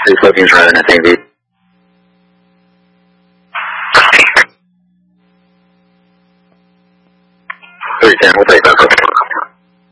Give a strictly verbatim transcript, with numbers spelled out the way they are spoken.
three Philippines rather than Navy. three ten, we'll take that.